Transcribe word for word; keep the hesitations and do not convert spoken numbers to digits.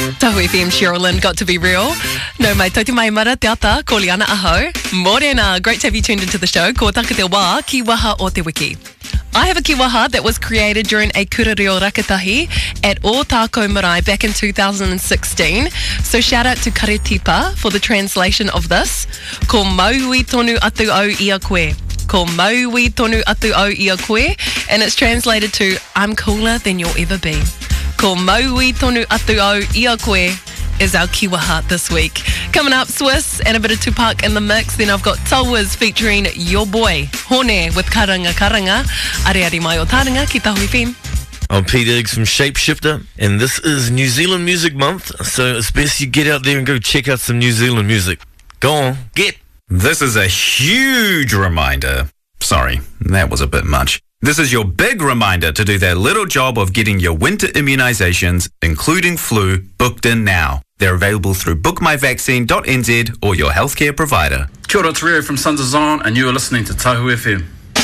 Tahu F M, Cheryl Lynn, Got to Be Real. No mai tauti mai mara te ata, ko Liana aho. Morena, great to have you tuned into the show. Ko taka te wā, ki waha o te wiki. I have a kiwaha that was created during a kurereo rakatahi at O Tākou Marae back in two thousand sixteen. So shout out to Karetipa for the translation of this. Ko maui tonu atu au ia koe. Ko maui tonu atu au ia koe. And it's translated to, I'm cooler than you'll ever be. Ko maui tonu atu au ia koe is our kiwaha this week. Coming up, Swiss and a bit of Tupac in the mix. Then I've got Tauas featuring Your Boy, Hone with Karanga Karanga. Are ari mai o Taringa ki Tahu F M. I'm Pete Eggs from Shapeshifter, and this is New Zealand Music Month, so it's best you get out there and go check out some New Zealand music. Go on, get! This is a huge reminder. Sorry, that was a bit much. This is your big reminder to do that little job of getting your winter immunisations, including flu, booked in now. They're available through book my vaccine dot n z or your healthcare provider. Kia ora, it's Rio from Sons of Zion, and you are listening to Tahu F M.